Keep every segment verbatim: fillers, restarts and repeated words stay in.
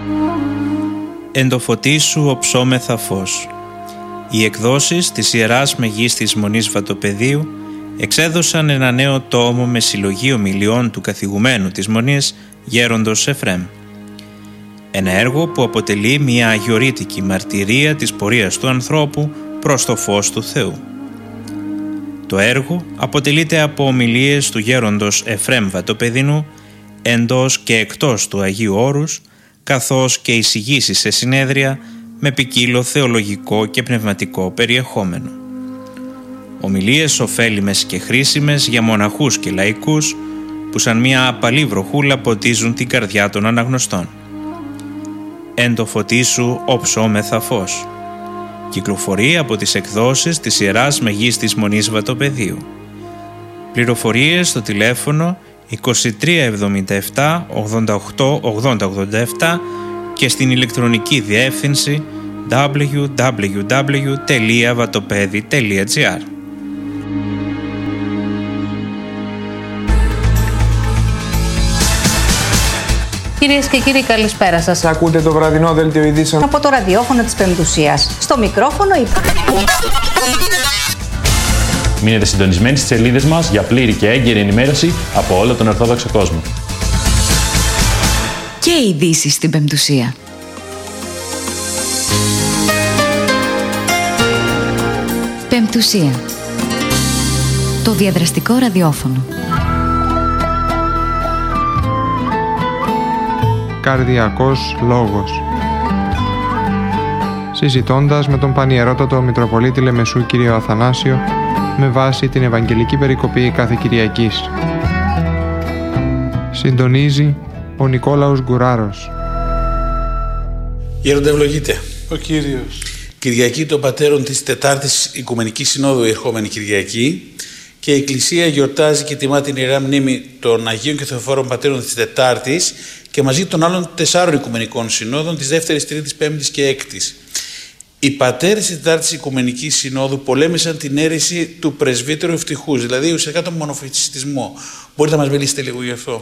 Εν το φωτί σου οψόμεθα φως. Οι εκδόσεις της Ιεράς Μεγίστης Μονής Βατοπεδίου εξέδωσαν ένα νέο τόμο με συλλογή ομιλιών του καθηγουμένου της Μονής, Γέροντος Εφραίμ. Ένα έργο που αποτελεί μια αγιορείτικη μαρτυρία της πορείας του ανθρώπου προς το φως του Θεού. Το έργο αποτελείται από ομιλίες του Γέροντος Εφραίμ Βατοπεδινού εντός και εκτός του Αγίου Όρους, καθώς και εισηγήσεις σε συνέδρια με ποικίλο θεολογικό και πνευματικό περιεχόμενο. Ομιλίες ωφέλιμες και χρήσιμες για μοναχούς και λαϊκούς που σαν μια απαλή βροχούλα ποτίζουν την καρδιά των αναγνωστών. Εν το φωτί σου οψόμεθα φως. Κυκλοφορεί από τις εκδόσεις της Ιεράς Μεγίστης Μονής Βατοπεδίου. Πληροφορίες στο τηλέφωνο είκοσι τρία εβδομήντα επτά ογδόντα οκτώ ογδόντα ογδόντα επτά και στην ηλεκτρονική διεύθυνση double-u double-u double-u τελεία vatopedi τελεία gr. Κυρίες και κύριοι, καλησπέρα σας. Ακούτε το βραδινό δελτίο ειδήσεων από το ραδιόφωνο της Πεμπτουσίας. Στο μικρόφωνο η... Μείνετε συντονισμένοι στις σελίδες μας για πλήρη και έγκαιρη ενημέρωση από όλο τον Ορθόδοξο κόσμο. Και ειδήσεις στην Πεμπτουσία. Πεμπτουσία. Το διαδραστικό ραδιόφωνο. Καρδιακός λόγος. Συζητώντας με τον Πανιερότατο Μητροπολίτη Λεμεσού κύριο Αθανάσιο με βάση την Ευαγγελική Περικοπή κάθε Κυριακής. Συντονίζει ο Νικόλαος Γκουράρος. Γέροντα, ευλογείτε. Ο Κύριος. Κυριακή των Πατέρων της Τετάρτης Οικουμενικής Συνόδου, η ερχόμενη Κυριακή, και η Εκκλησία γιορτάζει και τιμά την Ιερά Μνήμη των Αγίων και Θεοφόρων Πατέρων της Τετάρτης και μαζί των άλλων τεσσάρων Οικουμενικών Συνόδων της Δεύτερης, Τρίτης, Πέμπτης και Έκτης. Οι πατέρες της Τετάρτης Οικουμενικής Συνόδου πολέμησαν την αίρεση του πρεσβύτερου ευτυχούς, δηλαδή ουσιαστικά τον μονοφυσιτισμό. Μπορείτε να μας μιλήσετε λίγο γι' αυτό?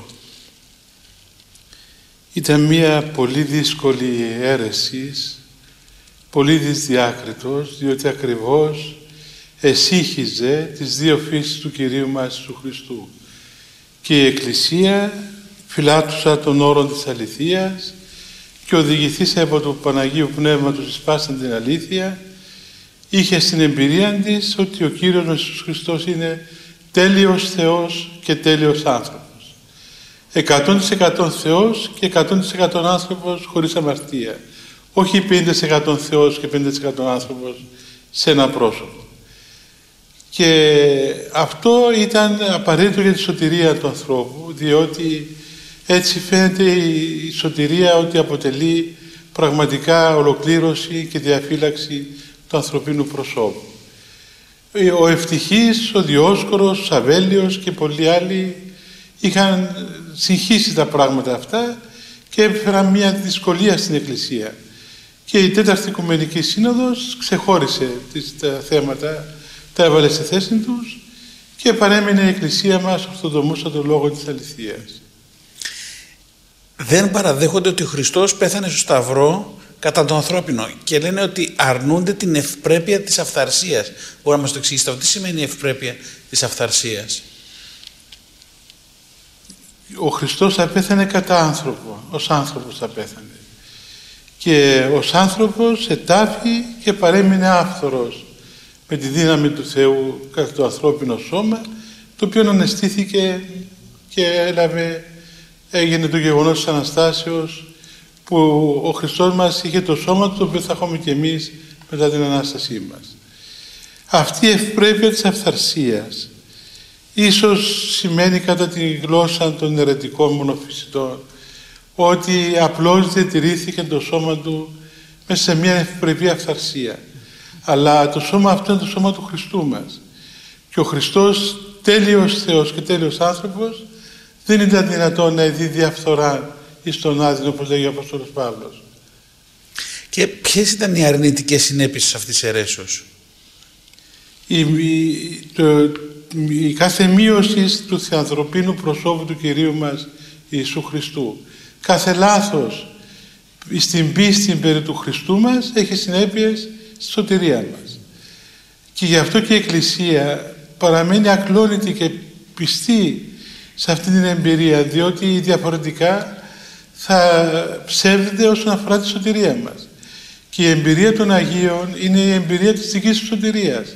Ήταν μια πολύ δύσκολη αίρεση, πολύ δυσδιάκριτος, διότι ακριβώς εσύχιζε τις δύο φύσεις του Κυρίου μας του Χριστού. Και η Εκκλησία, φυλάτουσα των όρων της αληθείας και οδηγηθήσα από το Παναγίου Πνεύματος εις πάσαν την αλήθεια, είχε στην εμπειρία της ότι ο Κύριος μας Ιησούς Χριστός είναι τέλειος Θεός και τέλειος άνθρωπος. εκατό τοις εκατό Θεός και εκατό τοις εκατό άνθρωπος χωρίς αμαρτία. Όχι πενήντα τοις εκατό Θεός και πενήντα τοις εκατό άνθρωπος σε ένα πρόσωπο. Και αυτό ήταν απαραίτητο για τη σωτηρία του ανθρώπου, διότι έτσι φαίνεται η σωτηρία ότι αποτελεί πραγματικά ολοκλήρωση και διαφύλαξη του ανθρωπίνου προσώπου. Ο Ευτυχής, ο Διόσκορος, ο Σαβέλιος και πολλοί άλλοι είχαν συγχύσει τα πράγματα αυτά και έφεραν μια δυσκολία στην Εκκλησία. Και η Τέταρτη Οικουμενική Σύνοδος ξεχώρισε τα θέματα, τα έβαλε στη θέση τους και παρέμεινε η Εκκλησία μας ορθοδομούσα τον λόγο της αληθείας. Δεν παραδέχονται ότι ο Χριστός πέθανε στο Σταυρό κατά το ανθρώπινο και λένε ότι αρνούνται την ευπρέπεια της αυθαρσίας. Μπορεί να μας το εξηγήσετε, τι σημαίνει η ευπρέπεια της αυθαρσίας? Ο Χριστός θα πέθανε κατά άνθρωπο, ως άνθρωπος θα πέθανε. Και ως άνθρωπος ετάφη και παρέμεινε άφθορος με τη δύναμη του Θεού κατά το ανθρώπινο σώμα, το οποίο αναισθήθηκε και έλαβε, έγινε το γεγονός της Αναστάσεως, που ο Χριστός μας είχε το σώμα του, το οποίο θα έχουμε και εμείς μετά την Ανάστασή μας. Αυτή η ευπρέπεια της αυθαρσίας ίσως σημαίνει κατά τη γλώσσα των αιρετικών μονοφυσιτών ότι απλώς διατηρήθηκε το σώμα του μέσα σε μια ευπρεπή αυθαρσία. Αλλά το σώμα αυτό είναι το σώμα του Χριστού μας. Και ο Χριστός, τέλειος Θεός και τέλειος άνθρωπος, δεν ήταν δυνατόν να δει διαφθορά εις τον άδεινο, όπως λέγει ο Απόστολος Παύλος. Και ποιες ήταν οι αρνητικές συνέπειες αυτής της αιρέσεως? Η, η, το, η κάθε μείωση του θεανθρωπίνου προσώπου του Κυρίου μας Ιησού Χριστού, κάθε λάθος στην πίστη περί του Χριστού μας έχει συνέπειες στη σωτηρία μας. Και γι' αυτό και η Εκκλησία παραμένει ακλόνητη και πιστή σε αυτή την εμπειρία, διότι διαφορετικά θα ψεύδεται όσον αφορά τη σωτηρία μας. Και η εμπειρία των Αγίων είναι η εμπειρία της δικής τους σωτηρίας.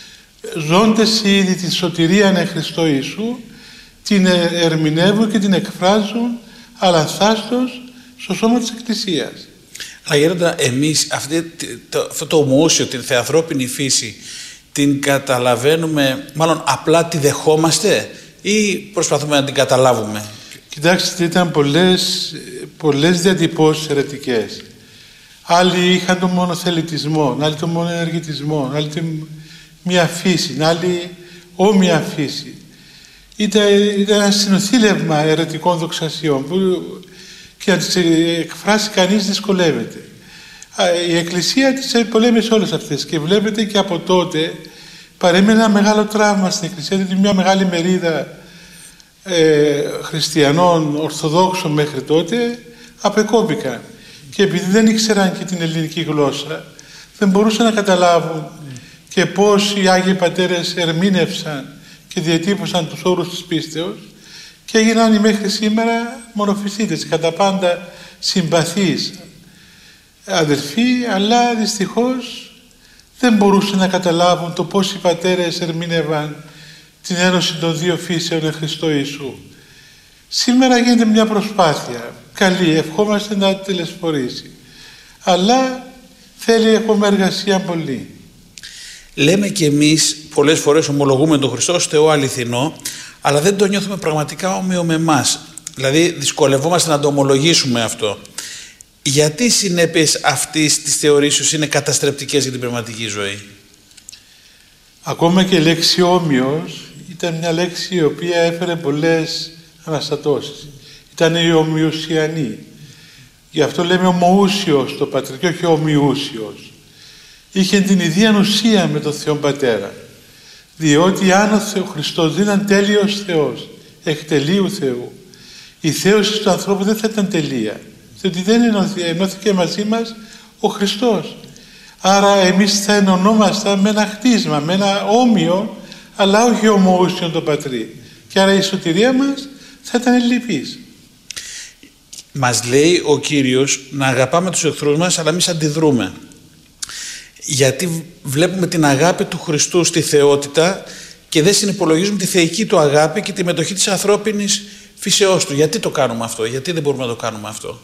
Ζώντες ήδη τη σωτηρία εν Χριστώ Ιησού, την ερμηνεύουν και την εκφράζουν αλανθάστως στο σώμα της Εκκλησίας. Αλλά Γέροντα, εμείς αυτή, το, αυτό το ομοούσιο, την θεανθρώπινη φύση, την καταλαβαίνουμε, μάλλον απλά τη δεχόμαστε ή προσπαθούμε να την καταλάβουμε? Κοιτάξτε, ήταν πολλές, πολλές διατυπώσεις αιρετικές. Άλλοι είχαν τον μονοθελητισμό, άλλοι τον μονοενεργητισμό, άλλοι την μία φύση, άλλοι όμοια φύση. Ήταν, ήταν ένα συνοθήλευμα αιρετικών δοξασιών που και να τις εκφράσει κανείς δυσκολεύεται. Η Εκκλησία τις πολέμησε όλες αυτές και βλέπετε και από τότε παρέμεινε ένα μεγάλο τραύμα στην Εκκλησία, διότι μια μεγάλη μερίδα ε, χριστιανών Ορθοδόξων μέχρι τότε απεκόπηκαν και επειδή δεν ήξεραν και την ελληνική γλώσσα δεν μπορούσαν να καταλάβουν και πώς οι Άγιοι Πατέρες ερμήνευσαν και διατύπωσαν τους όρους της πίστεως και έγιναν οι μέχρι σήμερα μονοφυσίτες, κατά πάντα συμπαθείς αδελφοί, αλλά δυστυχώς δεν μπορούσαν να καταλάβουν το πώς οι πατέρες ερμήνευαν την ένωση των δύο φύσεων εν Χριστώ Ιησού. Σήμερα γίνεται μια προσπάθεια καλή, ευχόμαστε να τελεσφορήσει, αλλά θέλει ακόμα εργασία πολύ. Λέμε και εμείς πολλές φορές ομολογούμε τον Χριστό ως Θεό αληθινό, αλλά δεν το νιώθουμε πραγματικά όμοιο με εμάς. Δηλαδή δυσκολευόμαστε να το ομολογήσουμε αυτό. Γιατί οι συνέπειες αυτής της θεωρήσεως είναι καταστρεπτικές για την πνευματική ζωή? Ακόμα και η λέξη όμοιος ήταν μια λέξη η οποία έφερε πολλές αναστατώσεις. Ήταν η ομοιουσιανή. Γι' αυτό λέμε ομοούσιος το Πατρί και όχι ομοιούσιος. Είχε την ίδια ουσία με τον Θεό Πατέρα. Διότι αν ο Θεός Χριστός δεν ήταν τέλειος Θεός, εκ τελείου Θεού, η θέωση του ανθρώπου δεν θα ήταν τελεία. Διότι δεν ενώθηκε μαζί μας ο Χριστός. Άρα εμείς θα ενωνόμασταν με ένα χτίσμα, με ένα όμοιο, αλλά όχι ομοούσιον το Πατρί. Και άρα η σωτηρία μας θα ήταν ελλειπής. Μας λέει ο Κύριος να αγαπάμε τους εχθρούς μας, αλλά εμείς αντιδρούμε. Γιατί βλέπουμε την αγάπη του Χριστού στη θεότητα και δεν συνυπολογίζουμε τη θεϊκή του αγάπη και τη μετοχή της ανθρώπινης φύσεώς του. Γιατί το κάνουμε αυτό, γιατί δεν μπορούμε να το κάνουμε αυτό?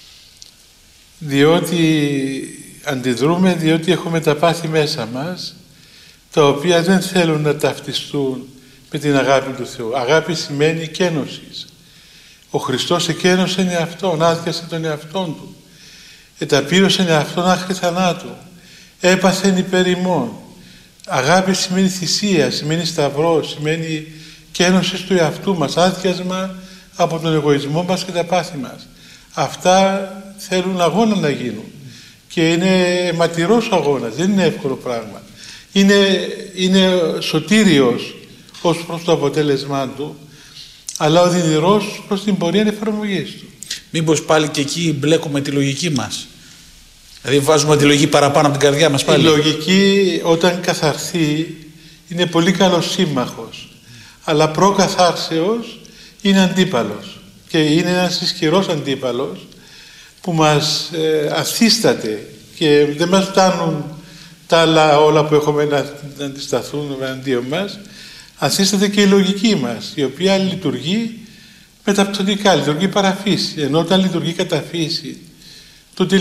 Διότι αντιδρούμε, διότι έχουμε τα πάθη μέσα μας, τα οποία δεν θέλουν να ταυτιστούν με την αγάπη του Θεού. Αγάπη σημαίνει κένωση. Ο Χριστός εκένωσε τον εαυτόν, άδειασε τον εαυτόν του. Εταπήρωσε τον εαυτόν άχρη θανάτου. Έπαθεν υπέρ ημών. Αγάπη σημαίνει θυσία, σημαίνει σταυρό, σημαίνει κένωση του εαυτού μας, άδειασμα από τον εγωισμό μας και τα πάθη μας. Αυτά θέλουν αγώνα να γίνουν και είναι αιματηρός ο αγώνας, δεν είναι εύκολο πράγμα. Είναι, είναι σωτήριος ως προς το αποτέλεσμά του, αλλά οδυνηρός προς την πορεία εφαρμογής του. Μήπως πάλι και εκεί μπλέκουμε τη λογική μας? Δηλαδή βάζουμε τη λογική παραπάνω από την καρδιά μας πάλι. Η λογική όταν καθαρθεί είναι πολύ καλός σύμμαχος, αλλά προκαθάρσεως είναι αντίπαλος και είναι ένας ισχυρός αντίπαλος που μας ε, αθίσταται και δεν μας φτάνουν τα άλλα όλα που έχουμε να, να αντισταθούν εναντίον μας. Αθίσταται και η λογική μας, η οποία λειτουργεί μεταπτωτικά, λειτουργεί παραφύση, ενώ όταν λειτουργεί κατά φύση, τότε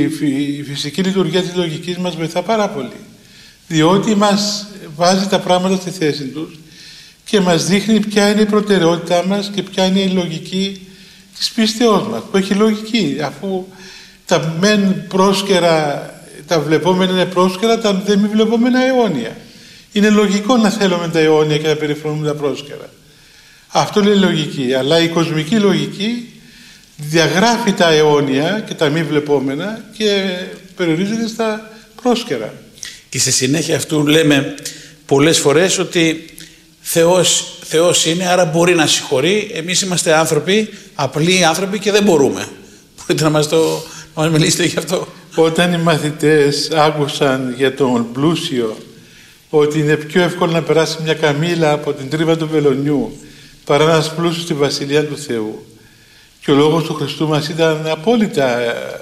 η φυσική λειτουργία της λογικής μας βοηθά πάρα πολύ, διότι μας βάζει τα πράγματα στη θέση τους και μας δείχνει ποια είναι η προτεραιότητά μας και ποια είναι η λογική της πίστεώς μας, που έχει λογική, αφού τα μεν πρόσκαιρα, τα βλεπόμενα είναι πρόσκαιρα, τα δεν μη βλεπόμενα αιώνια. Είναι λογικό να θέλουμε τα αιώνια και να περιφρονούμε τα πρόσκαιρα. Αυτό είναι λογική, αλλά η κοσμική λογική διαγράφει τα αιώνια και τα μη βλεπόμενα και περιορίζεται στα πρόσκαιρα. Και στη συνέχεια αυτού λέμε πολλές φορές ότι Θεός, Θεός είναι, άρα μπορεί να συγχωρεί. Εμείς είμαστε άνθρωποι, απλοί άνθρωποι και δεν μπορούμε. Μπορείτε να μας το, μας μιλήσετε γι' αυτό. Όταν οι μαθητές άκουσαν για τον πλούσιο ότι είναι πιο εύκολο να περάσει μια καμήλα από την τρύπα του βελονιού παρά ένας πλούσιος στη Βασιλεία του Θεού, και ο λόγος του Χριστού μας ήταν απόλυτα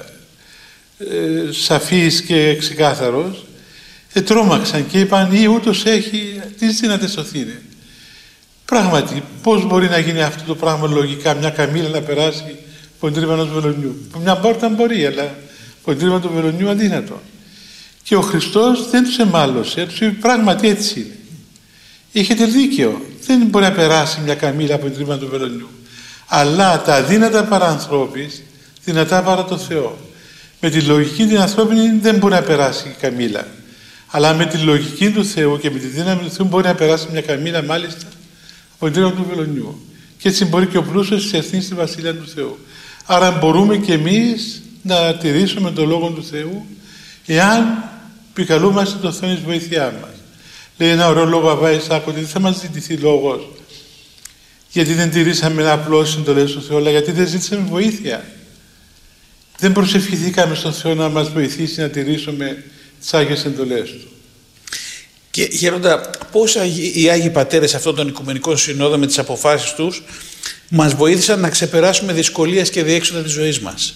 ε, σαφής και ξεκάθαρος, ετρώμαξαν και είπαν ή ούτως έχει, τις δυνατές σωθήνε. Πράγματι, πώς μπορεί να γίνει αυτό το πράγμα λογικά, μια καμήλα να περάσει από την τρύπα ενός βελονιού? Από μια πόρτα μπορεί, αλλά από την τρύπα του βελονιού αδύνατο. Και ο Χριστός δεν τους εμάλωσε, τους είπε πράγματι έτσι είναι. Είχετε δίκαιο, δεν μπορεί να περάσει μια καμήλα από την τρύπα του βελονιού. Αλλά τα αδύνατα παρά ανθρώπης, δυνατά παρά το Θεό. Με τη λογική την ανθρώπινη δεν μπορεί να περάσει η καμήλα. Αλλά με τη λογική του Θεού και με τη δύναμη του Θεού μπορεί να περάσει μια καμήλα, μάλιστα από την τρύπα του βελονιού. Και έτσι μπορεί και ο πλούσιος να έρθει στη Βασιλεία του Θεού. Άρα μπορούμε και εμείς να τηρήσουμε τον Λόγο του Θεού, εάν επικαλούμαστε τον Θεό εις βοήθειά μας. Λέει ένα ωραίο λόγο Αβά Ισάκ, ότι δεν θα μας ζητηθεί λόγος γιατί δεν τηρήσαμε απλώς συντολές του Θεού, αλλά γιατί δεν ζήτησαμε βοήθεια. Δεν προσευχηθήκαμε στον Θεό να μας βοηθήσει να τηρήσουμε τις Άγιες εντολές Του. Και Γέροντα, πώς οι Άγιοι Πατέρες αυτών των Οικουμενικών Συνόδων με τις αποφάσεις τους μας βοήθησαν να ξεπεράσουμε δυσκολίες και διέξοδα της ζωής μας?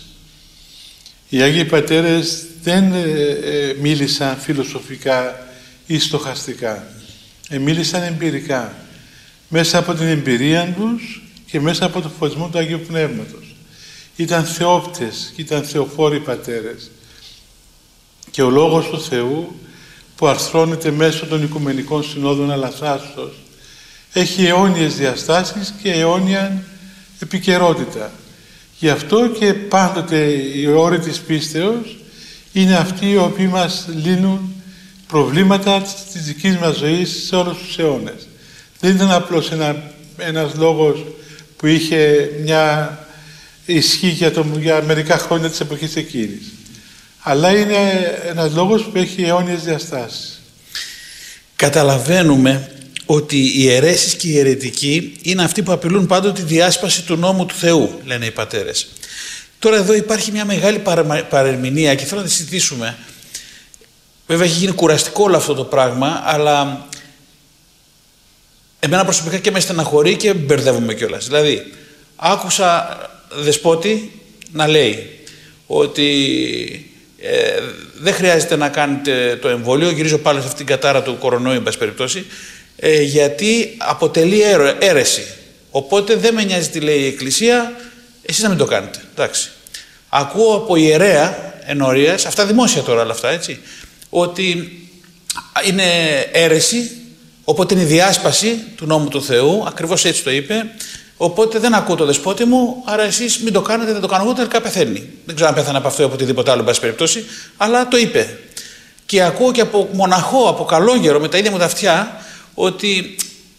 Οι Άγιοι Πατέρες δεν ε, ε, μίλησαν φιλοσοφικά ή στοχαστικά. Ε, μίλησαν εμπειρικά. Μέσα από την εμπειρία τους και μέσα από το φωτισμό του Αγίου Πνεύματος. Ήταν θεόπτες, ήταν θεοφόροι πατέρες. Και ο Λόγος του Θεού που αρθρώνεται μέσω των Οικουμενικών Συνόδων αλαθάστος έχει αιώνιες διαστάσεις και αιώνια επικαιρότητα. Γι' αυτό και πάντοτε οι όροι της πίστεως είναι αυτοί οι οποίοι μας λύνουν προβλήματα της δικής μας ζωής σε όλους τους αιώνες. Δεν ήταν απλώς ένα, ένας λόγος που είχε μια ισχύ για, το, για μερικά χρόνια της εποχής εκείνης. Αλλά είναι ένας λόγος που έχει αιώνιες διαστάσεις. Καταλαβαίνουμε ότι οι αιρέσεις και οι αιρετικοί είναι αυτοί που απειλούν πάντοτε τη διάσπαση του νόμου του Θεού, λένε οι πατέρες. Τώρα εδώ υπάρχει μια μεγάλη παρερμηνία και θέλω να τη συζητήσουμε. Βέβαια έχει γίνει κουραστικό όλο αυτό το πράγμα, αλλά εμένα προσωπικά και με στεναχωρεί και μπερδεύομαι κιόλας. Δηλαδή, άκουσα δεσπότη να λέει ότι ε, δεν χρειάζεται να κάνετε το εμβόλιο, γυρίζω πάλι σε αυτήν την κατάρα του κορονοϊού, εν πάση περιπτώσει, ε, γιατί αποτελεί αίρεση. Οπότε δεν με νοιάζει τι λέει η Εκκλησία, εσείς να μην το κάνετε. Εντάξει. Ακούω από ιερέα ενορίας, αυτά δημόσια τώρα όλα αυτά, έτσι, ότι είναι αίρεση, οπότε είναι η διάσπαση του νόμου του Θεού, ακριβώς έτσι το είπε, οπότε δεν ακούω το δεσπότη μου, άρα εσείς μην το κάνετε, δεν το κάνω εγώ, τελικά πεθαίνει. Δεν ξέρω αν πέθανε από αυτό ή από οτιδήποτε άλλο, εν πάση περιπτώσει, αλλά το είπε. Και ακούω και από μοναχό, από καλόγερο, με τα ίδια μου τα αυτιά, ότι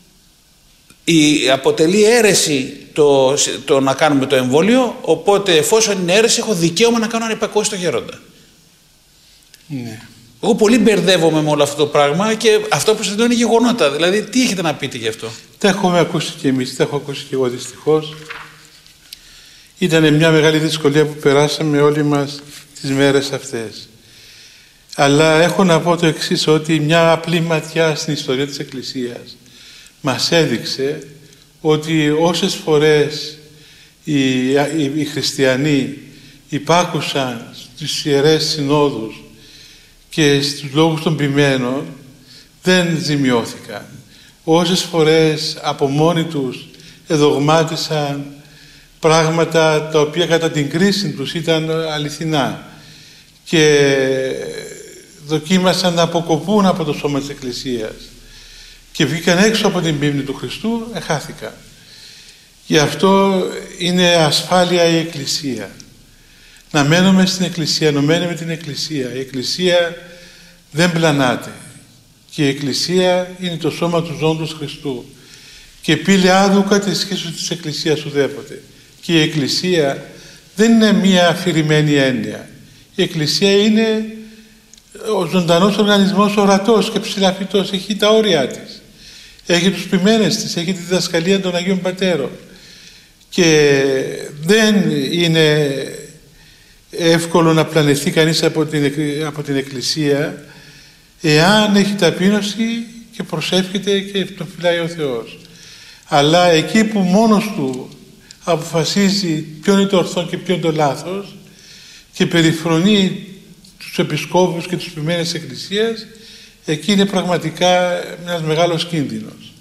η, αποτελεί αίρεση το, το να κάνουμε το εμβόλιο, οπότε εφόσον είναι αίρεση, έχω δικαίωμα να κάνω ανυπακούση στο γέροντα. Ναι. Εγώ πολύ μπερδεύομαι με όλο αυτό το πράγμα και αυτό που σας λέω είναι γεγονότα. Δηλαδή, τι έχετε να πείτε γι' αυτό? Τα έχουμε ακούσει και εμείς, τα έχω ακούσει και εγώ δυστυχώς. Ήταν μια μεγάλη δυσκολία που περάσαμε όλοι μας τις μέρες αυτές. Αλλά έχω να πω το εξής, ότι μια απλή ματιά στην ιστορία της Εκκλησίας μας έδειξε ότι όσες φορές οι, οι, οι χριστιανοί υπάκουσαν στις Ιερές Συνόδους και στους λόγους των ποιμένων, δεν ζημιώθηκαν. Όσες φορές από μόνοι τους εδογμάτισαν πράγματα τα οποία κατά την κρίση τους ήταν αληθινά και δοκίμασαν να αποκοπούν από το σώμα της Εκκλησίας και βγήκαν έξω από την πίμνη του Χριστού, εχάθηκαν. Γι' αυτό είναι ασφάλεια η Εκκλησία. Να μένουμε στην Εκκλησία, ενωμένοι με την Εκκλησία. Η Εκκλησία δεν πλανάται. Και η Εκκλησία είναι το σώμα του ζώντος Χριστού. Και πήλε άδουκα τη σχέση της Εκκλησίας ουδέποτε. Και η Εκκλησία δεν είναι μία αφηρημένη έννοια. Η Εκκλησία είναι ο ζωντανός οργανισμός, ορατός και ψηλαφιτός. Έχει τα όρια της. Έχει τους ποιμένες της. Έχει τη διδασκαλία των Αγίων Πατέρων. Και δεν είναι εύκολο να πλανεθεί κανείς από την, από την Εκκλησία εάν έχει ταπείνωση και προσεύχεται και τον φυλάει ο Θεός. Αλλά εκεί που μόνος του αποφασίζει ποιο είναι το ορθό και ποιο είναι το λάθος και περιφρονεί τους επισκόπους και τους ποιμένες της Εκκλησίας, εκεί είναι πραγματικά ένας μεγάλος κίνδυνος.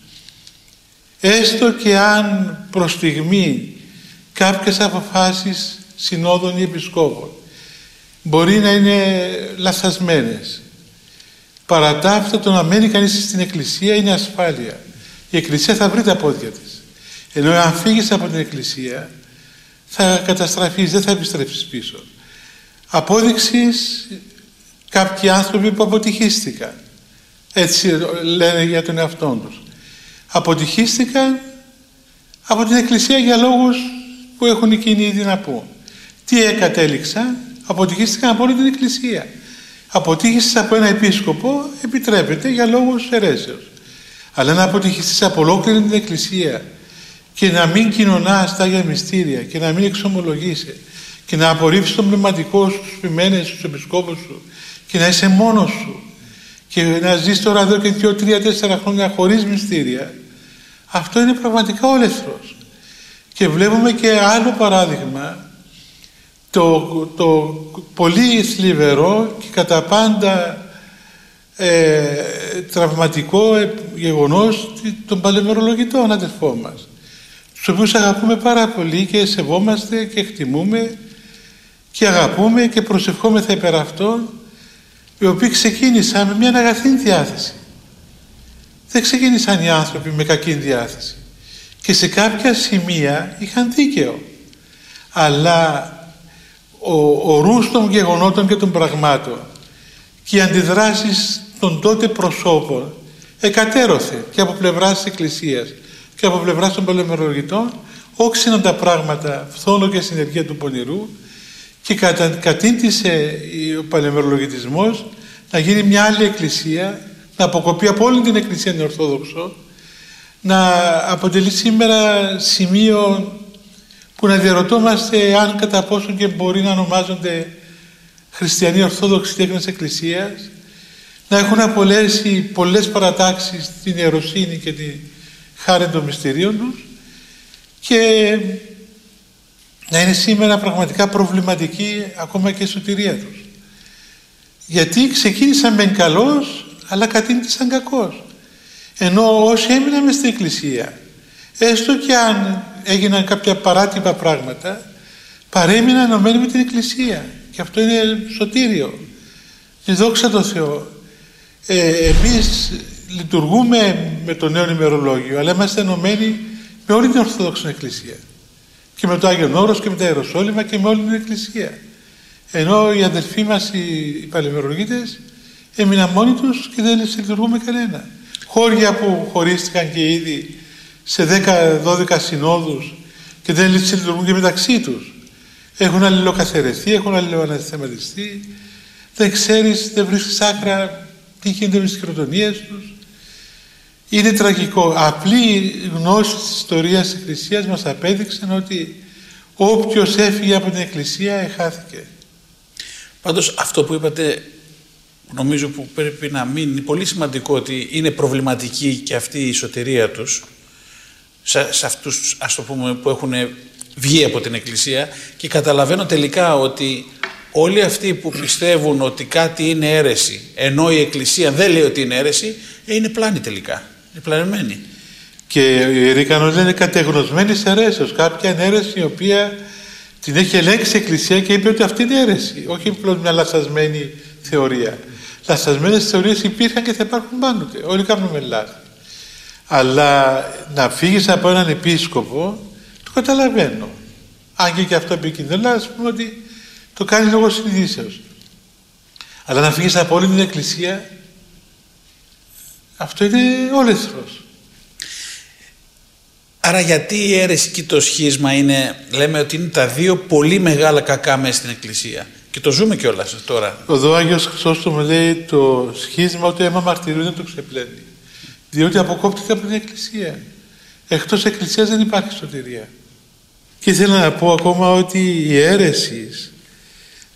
Έστω και αν προς στιγμή κάποιες αποφάσεις συνόδων ή επισκόπων μπορεί να είναι λαθασμένες, παρά τα αυτά το να μένει κανείς στην Εκκλησία είναι ασφάλεια. Η Εκκλησία θα βρει τα πόδια της. Ενώ αν φύγεις από την Εκκλησία θα καταστραφείς, δεν θα επιστρέψεις πίσω. Απόδειξης κάποιοι άνθρωποι που αποτυχίστηκαν. Έτσι λένε για τον εαυτό τους. Αποτυχίστηκαν από την Εκκλησία για λόγους που έχουν εκείνοι ήδη να πούν. Τι εκατέληξαν? Αποτυχίστηκαν από όλη την Εκκλησία. Αποτύχησες από ένα επίσκοπο επιτρέπεται για λόγους αιρέσεως. Αλλά να αποτυχηθείς από ολόκληρη την Εκκλησία και να μην κοινωνάς τα Άγια Μυστήρια και να μην εξομολογείσαι και να απορρίψεις τον πνευματικό σου, τους ποιμένες, τους επισκόπους σου και να είσαι μόνος σου και να ζεις τώρα εδώ και δύο, τρία, τέσσερα χρόνια χωρίς μυστήρια, αυτό είναι πραγματικά όλεθρος. Και βλέπουμε και άλλο παράδειγμα, το, το πολύ θλιβερό και κατά πάντα ε, τραυματικό γεγονός των παλαιμερολογητών αδελφών μας, τους οποίους αγαπούμε πάρα πολύ και σεβόμαστε και εκτιμούμε και αγαπούμε και προσευχόμεθα υπέρ αυτών, οι οποίοι ξεκίνησαν με μια αγαθή διάθεση. Δεν ξεκίνησαν οι άνθρωποι με κακή διάθεση και σε κάποια σημεία είχαν δίκαιο, αλλά ο, ο ρούς των γεγονότων και των πραγμάτων και οι αντιδράσεις των τότε προσώπων εκατέρωθε και από πλευράς της Εκκλησίας και από πλευράς των παλαιμερολογητών, όξυναν τα πράγματα φθόνο και συνεργεία του πονηρού και κατα, κατήντησε ο παλαιμερολογητισμός να γίνει μια άλλη εκκλησία, να αποκοπεί από όλη την Εκκλησία την Ορθόδοξο, να αποτελεί σήμερα σημείο που να διαρωτόμαστε αν κατά πόσο και μπορεί να ονομάζονται χριστιανοί Ορθόδοξοι τέκνες Εκκλησίας, να έχουν απολέσει πολλές παρατάξεις την ιεροσύνη και τη χάρη των μυστηρίων τους και να είναι σήμερα πραγματικά προβληματική ακόμα και η σωτηρία τους. Γιατί ξεκίνησαν μεν καλώς, αλλά κατήντησαν κακώς. Ενώ όσοι έμειναν μες στην Εκκλησία, έστω και αν έγιναν κάποια παράτυπα πράγματα, παρέμειναν ενωμένοι με την Εκκλησία. Και αυτό είναι σωτήριο. Και δόξα τω Θεώ. Ε, εμείς λειτουργούμε με το νέο ημερολόγιο, αλλά είμαστε ενωμένοι με όλη την Ορθόδοξη Εκκλησία. Και με το Άγιον Όρος και με τα Ιεροσόλυμα και με όλη την Εκκλησία. Ενώ οι αδελφοί μας, οι παλαιμερολογίτες, έμειναν μόνοι τους και δεν λειτουργούν με κανένα. Χώρια που χωρίστηκαν και ήδη σε δέκα δώδεκα συνόδους και δεν λειτουργούν και μεταξύ τους. Έχουν αλληλοκαθαιρεθεί, έχουν αλληλοαναθεματιστεί. Δεν ξέρεις, δεν βρίσκεις άκρα τι γίνεται με τις χειροτονίες τους. Είναι τραγικό. Απλή γνώση της ιστορίας της Εκκλησίας μας απέδειξε ότι όποιος έφυγε από την Εκκλησία εχάθηκε. Πάντως αυτό που είπατε νομίζω που πρέπει να μείνει, είναι πολύ σημαντικό, ότι είναι προβληματική και αυτή η σωτηρία τους σε, σε αυτούς, ας το πούμε, που έχουν βγει από την Εκκλησία, και καταλαβαίνω τελικά ότι όλοι αυτοί που πιστεύουν ότι κάτι είναι αίρεση ενώ η Εκκλησία δεν λέει ότι είναι αίρεση, είναι πλάνη τελικά, είναι πλανεμένοι. Και οι Ιεροί Κανόνες λένε κατεγνωσμένη αιρέσεως, κάποια αίρεση η οποία την έχει ελέγξει η Εκκλησία και είπε ότι αυτή είναι αίρεση, όχι απλώς μια λαθασμένη θεωρία. Λαθασμένες θεωρίες υπήρχαν και θα υπάρχουν πάντοτε, όλοι κάνουμε λάθη. Αλλά να φύγεις από έναν επίσκοπο, το καταλαβαίνω. Αν και και αυτό επικίνδυνο, ας πούμε ότι το κάνει λόγω συνειδήσεως. Αλλά να φύγεις από όλη την Εκκλησία, αυτό είναι όλεθρος. Άρα γιατί η αίρεση και το σχίσμα είναι, λέμε ότι είναι τα δύο πολύ μεγάλα κακά μέσα στην Εκκλησία. Και το ζούμε κιόλας τώρα. Εδώ ο Άγιος Χρυσόστομος λέει το σχίσμα ότι αίμα μαρτυρίου δεν το ξεπλένει. Διότι αποκόπτεται από την Εκκλησία. Εκτός Εκκλησίας δεν υπάρχει σωτηρία. Και ήθελα να πω ακόμα ότι οι αίρεσεις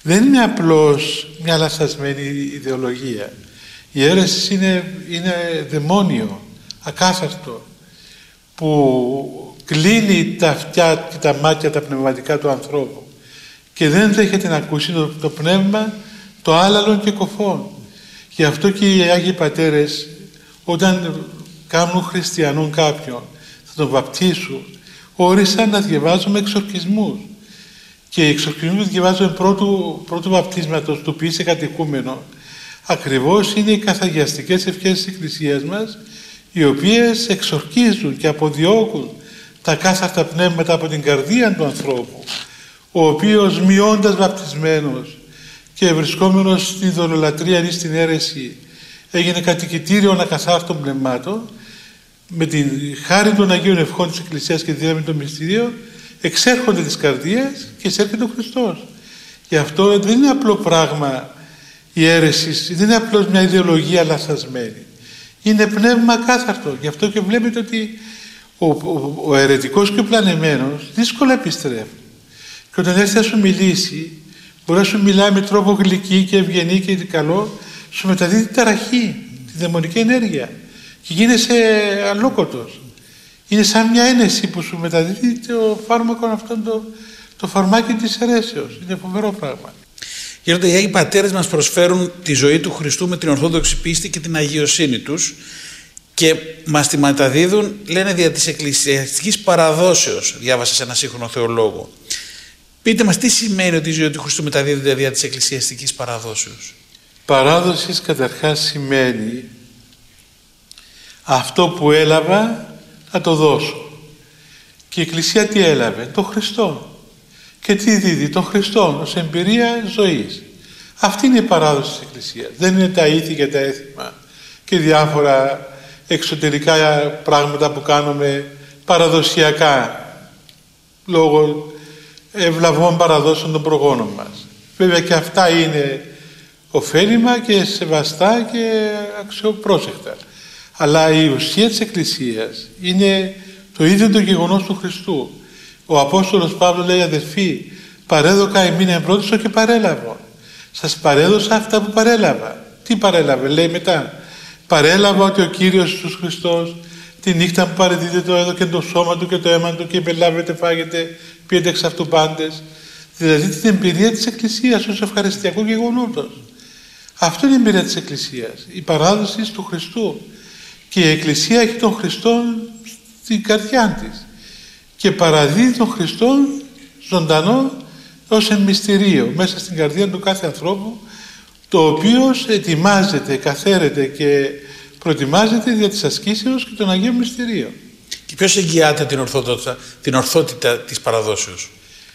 δεν είναι απλώς μια λανθασμένη ιδεολογία. Η αίρεση είναι, είναι δαιμόνιο, ακάθαρτο, που κλείνει τα αυτιά και τα μάτια τα πνευματικά του ανθρώπου και δεν δέχεται να ακούσει το, το πνεύμα το άλαλον και κοφών. Γι' αυτό και οι Άγιοι Πατέρες, όταν κάνουν χριστιανών κάποιον, θα τον βαπτίσουν, όρισαν να διαβάζουμε εξορκισμούς. Και οι εξορκισμούς που διαβάζουμε πρώτου, πρώτου βαπτίσματος του ποιήσε κατοικούμενο, ακριβώς είναι οι καθαγιαστικές ευχές της Εκκλησίας μας, οι οποίες εξορκίζουν και αποδιώκουν τα κάθαρτα πνεύματα από την καρδία του ανθρώπου, ο οποίος μειώντας βαπτισμένος και βρισκόμενος στη δολολατρία ή στην αίρεση έγινε κατοικητήριο ακαθάρτων πνευμάτων, με την χάρη των Αγίων Ευχών της Εκκλησίας και τη δύναμη των μυστηρίων εξέρχονται της καρδίας και εισέρχεται ο Χριστός. Γι' αυτό δεν είναι απλό πράγμα η αίρεση, δεν είναι απλώς μια ιδεολογία λανθασμένη. Είναι πνεύμα κάθαρτο. Γι' αυτό και βλέπετε ότι ο, ο, ο αιρετικός και ο πλανεμένος δύσκολα επιστρέφει. Και όταν έρθει να σου μιλήσει, μπορεί να σου μιλάει με τρόπο γλυκή και ευγενή και καλό, σου μεταδίδει ταραχή, τη δαιμονική ενέργεια και γίνεσαι αλόκοτος. Είναι σαν μια ένεση που σου μεταδίδει το φάρμακο αυτό, το, το φαρμάκι της αιρέσεως. Είναι φοβερό πράγμα. Γέροντα, οι Άγιοι Πατέρες μας προσφέρουν τη ζωή του Χριστού με την ορθόδοξη πίστη και την αγιοσύνη τους και μας τη μεταδίδουν, λένε, δια της εκκλησιαστικής παραδόσεως. Διάβασα σε ένα σύγχρονο θεολόγο. Πείτε μας, τι σημαίνει ότι η ζωή του Χριστού μεταδίδεται δια της εκκλησιαστικής παραδόσεως? Παράδοση καταρχάς σημαίνει αυτό που έλαβα να το δώσω. Και η Εκκλησία τι έλαβε? Το Χριστό. Και τι δίδει? Το Χριστό ως εμπειρία ζωής. Αυτή είναι η παράδοση της Εκκλησίας. Δεν είναι τα ήθη και τα έθιμα και διάφορα εξωτερικά πράγματα που κάνουμε παραδοσιακά λόγω ευλαβών παραδόσεων των προγόνων μας. Βέβαια και αυτά είναι ωφέλιμα και σεβαστά και αξιοπρόσεκτα. Αλλά η ουσία της Εκκλησίας είναι το ίδιο το γεγονός του Χριστού. Ο Απόστολος Παύλος λέει, αδελφοί, παρέδωκα εμήν εμπρόθεσο και παρέλαβω. Σας παρέδωσα αυτά που παρέλαβα. Τι παρέλαβε? Λέει μετά, παρέλαβα ότι ο Κύριος Ιησούς Χριστός τη νύχτα που παρεδίδεται το έδωκε το σώμα του και το αίμα του και επελάβετε, φάγετε, πείτε εξ αυτού πάντες. Δηλαδή την εμπειρία της Εκκλησίας ως ευχαριστιακού γεγονότος. Αυτό είναι η εμπειρία της Εκκλησίας, η παράδοση του Χριστού. Και η Εκκλησία έχει τον Χριστό στην καρδιά της και παραδίδει τον Χριστό ζωντανό ως εν μυστηρίο μέσα στην καρδία του κάθε ανθρώπου, το οποίο ετοιμάζεται, καθαίρεται και προετοιμάζεται δια της ασκήσεως και των Αγίων Μυστηρίων. Και ποιος εγγυάται την ορθότητα, την ορθότητα της παραδόσεως?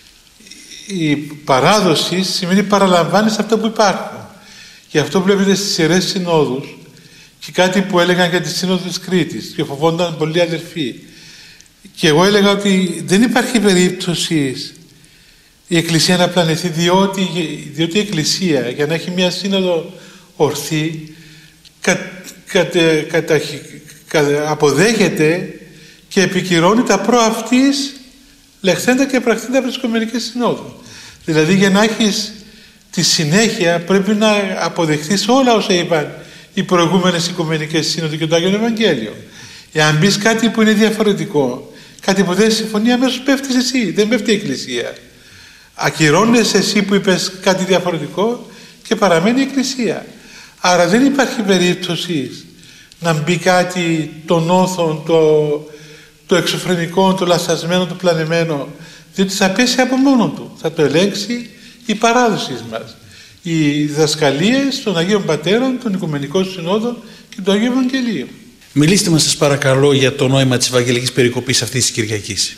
Η παράδοση σημαίνει παραλαμβάνει σε αυτά που υπάρχουν. Γι' αυτό βλέπετε στις Ιερές Συνόδους και κάτι που έλεγαν για τη Σύνοδο της Κρήτης και φοβόνταν πολλοί αδερφοί. Και εγώ έλεγα ότι δεν υπάρχει περίπτωση η Εκκλησία να πλανεθεί, διότι, διότι η Εκκλησία για να έχει μια σύνοδο ορθή κα, κα, κα, κα, αποδέχεται και επικυρώνει τα προαυτής λεχθέντα και πρακτέντα από τις Οικουμενικές Συνόδους. Δηλαδή για να έχεις τη συνέχεια πρέπει να αποδεχθείς όλα όσα είπαν οι προηγούμενες Οικουμενικές Σύνοδοι και το Άγιο Ευαγγέλιο. Εάν πεις κάτι που είναι διαφορετικό, κάτι που δεν συμφωνεί, αμέσως πέφτεις εσύ, δεν πέφτει η Εκκλησία. Ακυρώνεσαι εσύ που είπες κάτι διαφορετικό και παραμένει η Εκκλησία. Άρα δεν υπάρχει περίπτωση να μπει κάτι των όθων, το, το εξωφρενικό, το λαθασμένο, το πλανεμένο, διότι θα πέσει από μόνο του. Θα το ελέγξει η παράδοση μας. Οι διδασκαλίες των Αγίων Πατέρων, των Οικουμενικών Συνόδων και του Αγίου Ευαγγελίου. Μιλήστε μας, σας παρακαλώ, για το νόημα της Ευαγγελικής Περικοπής αυτής της Κυριακής.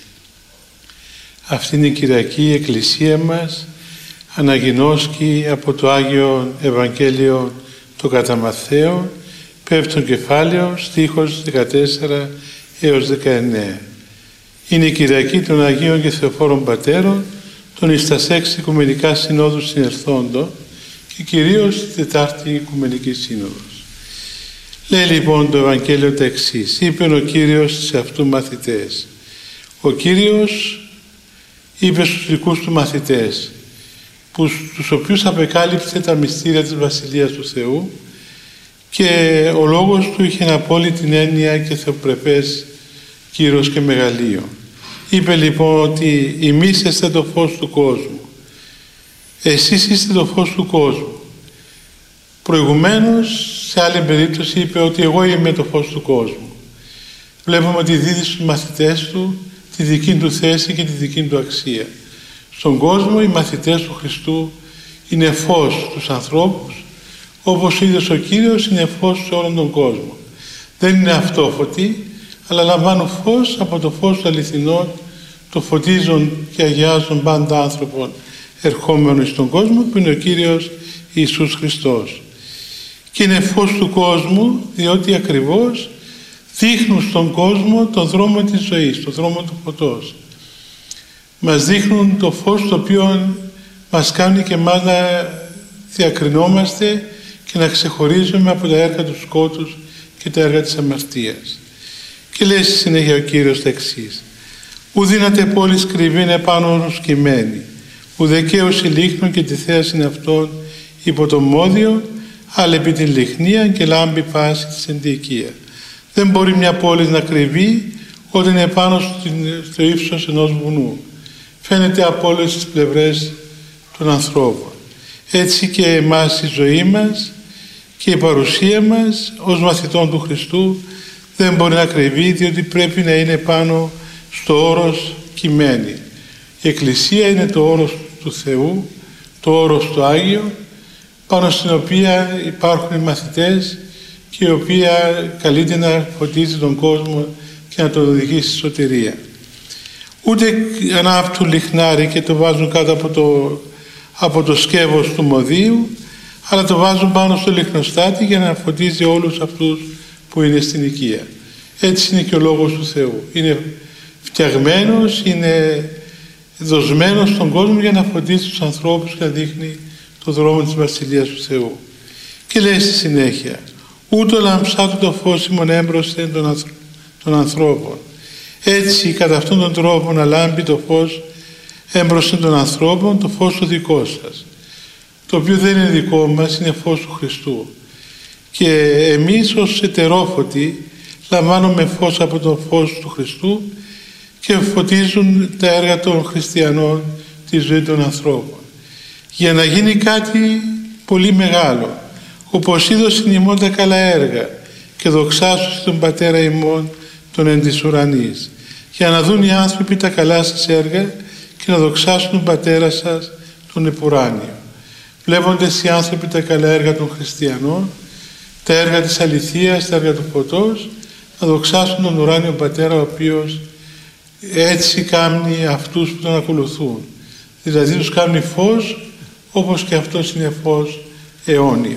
Αυτή είναι η Κυριακή, η Εκκλησία μας αναγινώσκει από το Άγιο Ευαγγέλιο το κατά Μαθαίο, πέμπτον κεφάλαιο, στίχος δεκατέσσερα έως δεκαεννέα. Είναι η Κυριακή των Αγίων και Θεοφόρων Πατέρων, των εις τας έξι Οικουμενικά Συνόδους συνερθόντων και κυρίως τη Τετάρτη Οικουμενική Σύνοδος. Λέει λοιπόν το Ευαγγέλιο τα εξής. Είπε ο Κύριος σε αυτού μαθητές. Ο Κύριος είπε στους δικούς του μαθητές, που, τους οποίους απεκάλυψε τα μυστήρια της Βασιλείας του Θεού, και ο λόγος του είχε απόλυτη έννοια και θεοπρεπές κύρος και μεγαλείο. Είπε λοιπόν ότι εμείς είστε το φως του κόσμου. Εσείς είστε το φως του κόσμου. Προηγουμένως, σε άλλη περίπτωση, είπε ότι εγώ είμαι το φως του κόσμου. Βλέπουμε ότι δίδει στους μαθητές του τη δική του θέση και τη δική του αξία. Στον κόσμο οι μαθητές του Χριστού είναι φως στους ανθρώπους, όπως ο ίδιος ο Κύριος είναι φως σε όλον τον κόσμο. Δεν είναι αυτόφωτοι, αλλά λαμβάνουν φως από το φως του αληθινών, το φωτίζουν και αγιάζουν πάντα άνθρωπον ερχόμενοι στον κόσμο, που είναι ο Κύριος Ιησούς Χριστός. Και είναι φως του κόσμου, διότι ακριβώς δείχνουν στον κόσμο τον δρόμο της ζωής, τον δρόμο του φωτός. Μας δείχνουν το φως το οποίο μας κάνει και εμάς να διακρινόμαστε και να ξεχωρίζουμε από τα έργα του σκότους και τα έργα της αμαρτίας. Και λέει στη συνέχεια ο Κύριος τα εξής: «Ου δύναται πόλης κρυβήν επάνω όρους κειμένη, ου δικαίωση λίχνων και τη θέαση αυτών υπό το μόδιο, αλλά επί την λιχνία και λάμπει πάση της ενδικία». Δεν μπορεί μια πόλη να κρυβεί όταν είναι πάνω στο ύψος ενός βουνού. Φαίνεται από όλες τις πλευρές των ανθρώπων. Έτσι και εμάς η ζωή μας και η παρουσία μας ως μαθητών του Χριστού δεν μπορεί να κρυβεί, διότι πρέπει να είναι πάνω στο όρος κειμένη. Η Εκκλησία είναι το όρος του Θεού, το όρος του Άγιο, πάνω στην οποία υπάρχουν οι μαθητές και η οποία καλείται να φωτίζει τον κόσμο και να τον οδηγήσει στη σωτηρία. Ούτε ανάπτουν λιχνάρι και το βάζουν κάτω από το, από το σκεύος του μοδίου, αλλά το βάζουν πάνω στο λιχνοστάτη για να φωτίζει όλους αυτούς που είναι στην οικία. Έτσι είναι και ο Λόγος του Θεού. Είναι φτιαγμένος, είναι δοσμένος στον κόσμο για να φωτίζει τους ανθρώπους και να δείχνει το δρόμο της Βασιλείας του Θεού. Και λέει στη συνέχεια: «Ούτω λαμψάτου το φως ημών έμπροσθεν των, ανθρω... των ανθρώπων». Έτσι, κατά αυτόν τον τρόπο να λάμπει το φως έμπροσθεν των ανθρώπων, το φως το δικό σας, το οποίο δεν είναι δικό μας, είναι φως του Χριστού. Και εμείς ως ετερόφωτοι λαμβάνουμε φως από το φως του Χριστού και φωτίζουν τα έργα των χριστιανών, τη ζωή των ανθρώπων, για να γίνει κάτι πολύ μεγάλο, όπως είδωσιν ημών τα καλά έργα και δοξάσου τον Πατέρα ημών τον εν της ουρανής, για να δουν οι άνθρωποι τα καλά σας έργα και να δοξάσουν τον Πατέρα σας τον επουράνιο. Βλέποντας οι άνθρωποι τα καλά έργα των χριστιανών, τα έργα της αληθείας, τα έργα του φωτός, να δοξάσουν τον ουράνιο Πατέρα, ο οποίος έτσι κάνει αυτούς που τον ακολουθούν. Δηλαδή τους κάνει φως, όπως και αυτός είναι φως αιώνιο.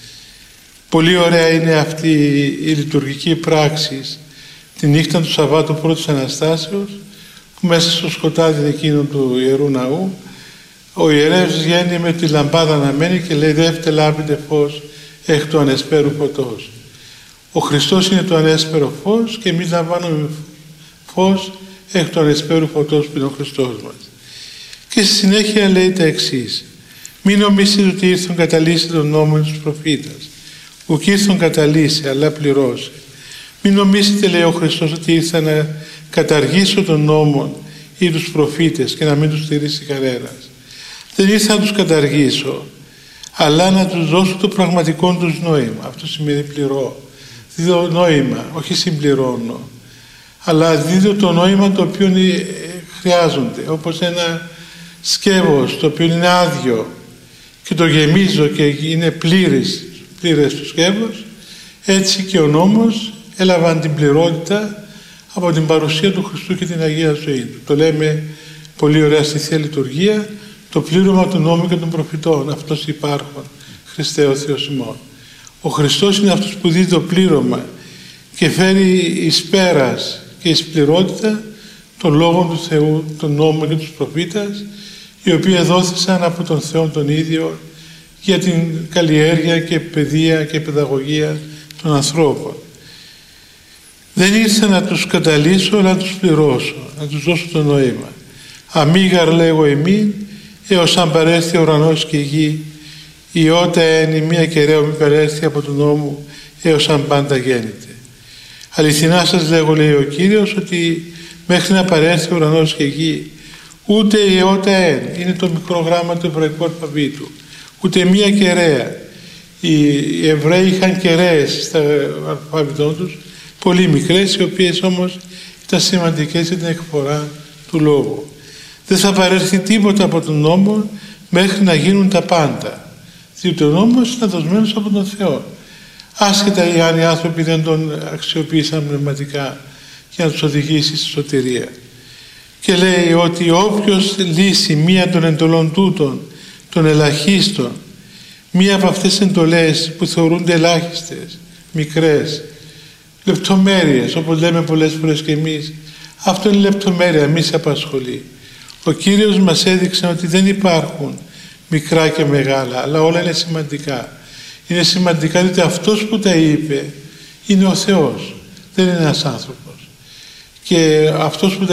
Πολύ ωραία είναι αυτή η λειτουργική πράξη τη νύχτα του Σαββάτου πρώτης Αναστάσεως, που μέσα στο σκοτάδι εκείνο του Ιερού Ναού ο ιερεύς βγαίνει με τη λαμπάδα αναμένη και λέει: «Δεύτε λάμπετε φως εκ του ανεσπέρου φωτός». Ο Χριστός είναι το ανέσπερο φως και εμείς λαμβάνουμε φως εκ του ανεσπέρου φωτός που είναι ο Χριστός μας. Και στη συνέχεια λέει τα εξής: «Μην νομίζετε ότι ήρθον καταλύσει τον νόμο τους προφήτας. Ουκ ήρθον καταλύσει, αλλά πληρώσει». Μην νομίζετε, λέει ο Χριστός, ότι ήρθα να καταργήσω τον νόμο ή τους προφήτες και να μην τους στηρίσει κανένας. Δεν ήρθα να τους καταργήσω, αλλά να τους δώσω το πραγματικό τους νόημα. Αυτό σημαίνει πληρώ. Δίδω νόημα, όχι συμπληρώνω, αλλά δίδω το νόημα το οποίο χρειάζονται, όπως ένα σκεύος το οποίο είναι άδειο και το γεμίζω και είναι πλήρης, πλήρες το σκεύος. Έτσι και ο νόμος έλαβαν την πληρότητα από την παρουσία του Χριστού και την Αγία ζωή του. Το λέμε πολύ ωραία στη Θεία Λειτουργία, το πλήρωμα του νόμου και των προφητών. Αυτός υπάρχον, Χριστέ ο Θεός ημών. Ο Χριστός είναι αυτός που δίνει το πλήρωμα και φέρει εις πέρας και εις πληρότητα των λόγων του Θεού, των νόμων και τους προφήτας, οι οποίοι δόθησαν από τον Θεό τον ίδιο για την καλλιέργεια και παιδεία και παιδαγωγία των ανθρώπων. Δεν ήρθα να τους καταλύσω, αλλά να τους πληρώσω, να τους δώσω το νόημα. Αμίγαρ λέγω εμήν, έως αν παρέστη ο ουρανός και η γη, η ότα ένι μία κεραίο μη παρέστη από τον νόμο, έως αν πάντα γέννηται. Αληθινά σας λέγω, λέει ο Κύριος, ότι μέχρι να παρέστη ο ουρανός και η γη, ούτε η ότα εν, είναι το μικρό γράμμα του εβραϊκού αλφαβήτου, ούτε μία κεραία. Οι Εβραίοι είχαν κεραίες στα αλφαβητό τους, πολύ μικρές, οι οποίες όμως ήταν σημαντικές για την εκφορά του λόγου. Δεν θα παρέλθει τίποτα από τον νόμο μέχρι να γίνουν τα πάντα, διότι ο νόμος είναι δοσμένος από τον Θεό. Άσχετα αν οι άνθρωποι δεν τον αξιοποίησαν πνευματικά για να τους οδηγήσει στη σωτηρία. Και λέει ότι όποιος λύσει μία των εντολών τούτων, των ελαχίστων, μία από αυτές τις εντολές που θεωρούνται ελάχιστες, μικρές, λεπτομέρειες, όπως λέμε πολλές φορές και εμείς, αυτό είναι λεπτομέρεια, μη σε απασχολεί. Ο Κύριος μας έδειξε ότι δεν υπάρχουν μικρά και μεγάλα, αλλά όλα είναι σημαντικά. Είναι σημαντικά διότι αυτός που τα είπε είναι ο Θεός, δεν είναι ένας άνθρωπος. Και αυτός που τα